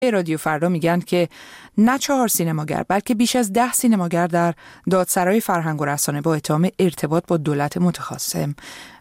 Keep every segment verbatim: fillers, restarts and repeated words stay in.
رادیو فردا میگن که نه چهار سینماگر بلکه بیش از ده سینماگر در دادسرای فرهنگ و رسانه با اتهام ارتباط با دولت متخاصم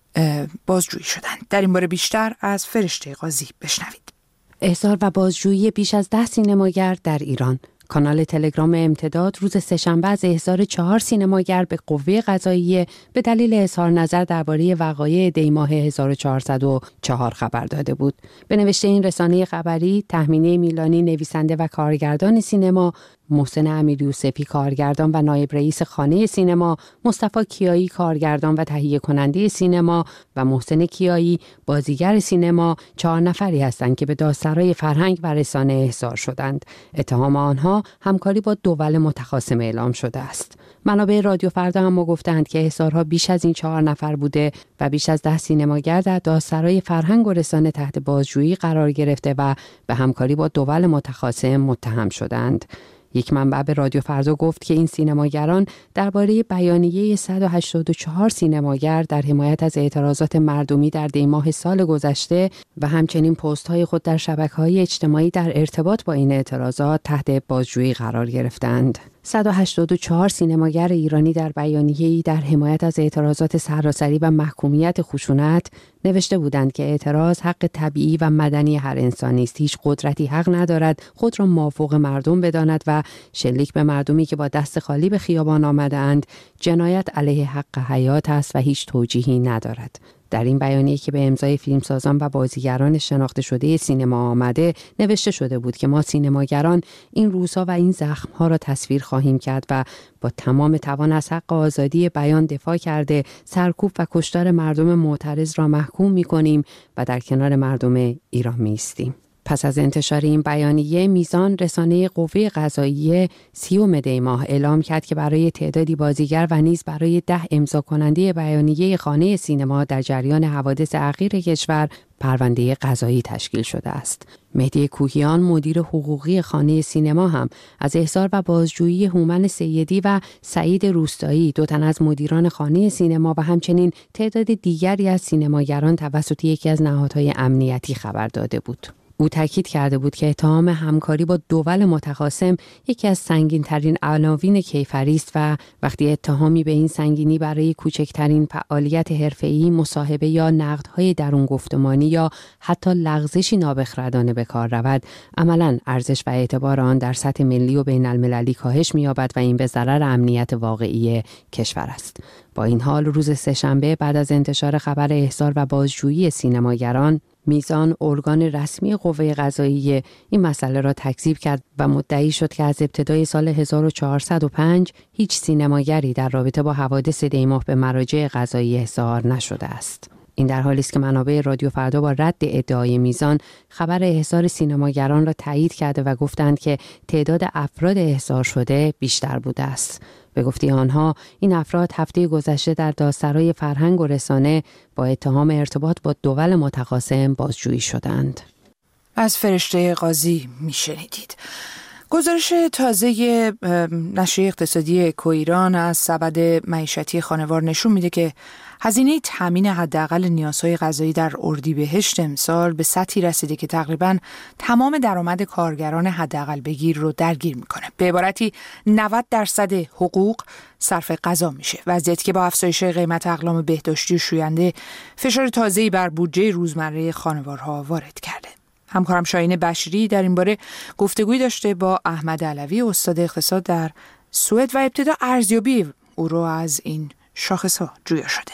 بازجویی شدند. در این باره بیشتر از فرشته قاضی بشنوید. احضار و بازجویی بیش از ده سینماگر در ایران. کانال تلگرام امتداد روز سه‌شنبه از احضار چهار سینماگر به قوه قضاییه به دلیل اظهار نظر درباره وقایع دی ماه هزار و چهارصد و چهار خبر داده بود. به نوشته این رسانه خبری، تهمینه میلانی نویسنده و کارگردان سینما، محسن امیریوسفی کارگردان و نایب رئیس خانه سینما، مصطفی کیایی کارگردان و تهیه کننده سینما و محسن کیایی بازیگر سینما چهار نفری هستند که به دادسرای فرهنگ و رسانه احضار شدند. اتهام آنها همکاری با دول متخاصم اعلام شده است. منابع رادیو فردا هم گفتند که احضارها بیش از این چهار نفر بوده و بیش از ده سینماگر در دادسرای فرهنگ و رسانه تحت بازجویی قرار گرفته و به همکاری با دول متخاصم متهم شدند. یک منبع به رادیو فردا گفت که این سینماگران درباره بیانیه صد و هشتاد و چهار سینماگر در حمایت از اعتراضات مردمی در دی ماه سال گذشته و همچنین پست‌های خود در شبکه‌های اجتماعی در ارتباط با این اعتراضات تحت بازجویی قرار گرفتند. صد و هشتاد و چهار سینماگر ایرانی در بیانیه‌ای در حمایت از اعتراضات سراسری و محکومیت خشونت نوشته بودند که اعتراض حق طبیعی و مدنی هر انسانی است. هیچ قدرتی حق ندارد خود را مافوق مردم بداند و شلیک به مردمی که با دست خالی به خیابان آمده‌اند جنایت علیه حق حیات است و هیچ توجیهی ندارد. در این بیانیه که به امضای فیلمسازان و بازیگران شناخته شده سینما آمده نوشته شده بود که ما سینماگران این روزها و این زخم‌ها را تصویر خواهیم کرد و با تمام توان از حق آزادی بیان دفاع کرده سرکوب و کشتار مردم معترض را محکوم می‌کنیم و در کنار مردم ایران می‌ایستیم. پس از انتشار این بیانیه، میزان رسانه قوه قضاییه سیوم دی ماه اعلام کرد که برای تعدادی بازیگر و نیز برای ده امضا کننده بیانیه خانه سینما در جریان حوادث اخیر کشور پرونده قضایی تشکیل شده است. مهدی کوهیان مدیر حقوقی خانه سینما هم از احضار و بازجویی هومن سیدی و سعید روستایی، دو تن از مدیران خانه سینما و همچنین تعداد دیگری از سینماگران توسط یکی از نهادهای امنیتی خبر داده بود. او تاکید کرده بود که اتهام همکاری با دول متخاصم یکی از سنگین‌ترین عناوین کیفری است و وقتی اتهامی به این سنگینی برای کوچکترین فعالیت حرفه‌ای، مصاحبه یا نقدهای درون گفتمانی یا حتی لغزشی نابخردانه به کار رود، عملاً ارزش و اعتبار آن در سطح ملی و بین المللی کاهش می‌یابد و این به ضرر امنیت واقعی کشور است. با این حال روز سه‌شنبه بعد از انتشار خبر احضار و بازجویی سینماگران، میزان ارگان رسمی قوه قضاییه این مسئله را تکذیب کرد و مدعی شد که از ابتدای سال هزار و چهارصد و پنج هیچ سینماگری در رابطه با حوادث دی ماه به مراجع قضایی احضار نشده است. این در حالی است که منابع رادیو فردا با رد ادعای میزان خبر احضار سینماگران را تایید کرده و گفتند که تعداد افراد احضار شده بیشتر بوده است. به گفته آنها این افراد هفته گذشته در دادسرای فرهنگ و رسانه با اتهام ارتباط با دول متخاصم بازجویی شدند. از فرشته قاضی میشنیدید. گزارش تازه نشریه اقتصادی اکوایران از سبد معیشتی خانوار نشون میده که هزینه تامین حداقل نیازهای غذایی در اردیبهشت امسال به سطحی رسیده که تقریباً تمام درآمد کارگران حداقل بگیر رو درگیر میکنه. به عبارتی نود درصد حقوق صرف غذا میشه. وضعیتی که با افزایش قیمت اقلام بهداشتی و شوینده فشار تازه‌ای بر بودجه روزمره خانوارها وارد کرده. همکارم شاهین بشیری در این باره گفتگوی داشته با احمد علوی، استاد اقتصاد در سوئد، و ابتدا ارزیابی او رو از این شاخص‌ها جویا شده.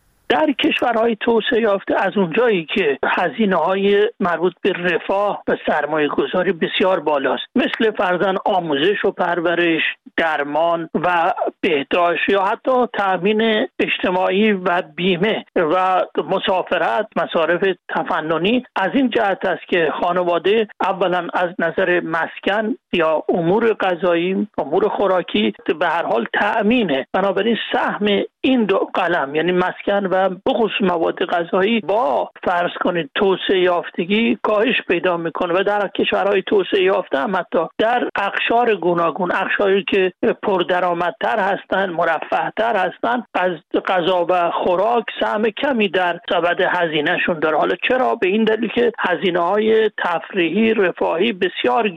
در کشورهای توسعه یافته از اونجایی که هزینه‌های مربوط به رفاه و سرمایه‌گذاری بسیار بالاست، مثل فرضاً آموزش و پرورش، درمان و بهداشت یا حتی تأمین اجتماعی و بیمه و مسافرت، مصارف تفننی، از این جهت است که خانواده اولاً از نظر مسکن یا امور غذایی، امور خوراکی به هر حال تأمینه. بنابراین سهم این دو قلم یعنی مسکن و بخصوص مواد غذایی با فرض کنید توسعه یافتگی کاهش پیدا میکنه و در کشورهای توسعه یافته هم حتی در اقشار گوناگون، اقشاری که پردرآمدتر هستند، مرفه‌تر هستند، از غذا و خوراک سهم کمی در سبد هزینهشون داره. حالا چرا؟ به این دلیل که هزینه‌های تفریحی رفاهی بسیار